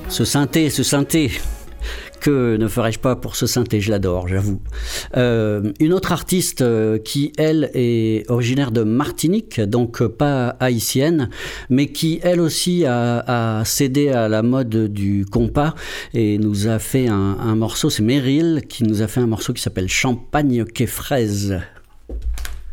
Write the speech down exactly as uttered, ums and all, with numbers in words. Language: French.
Ce synthé, ce synthé, que ne ferais-je pas pour ce synthé, je l'adore, j'avoue. Euh, une autre artiste euh, qui, elle, est originaire de Martinique, donc euh, pas haïtienne, mais qui, elle aussi, a, a cédé à la mode du compas et nous a fait un, un morceau, c'est Meryl, qui nous a fait un morceau qui s'appelle Champagne qu'est fraise.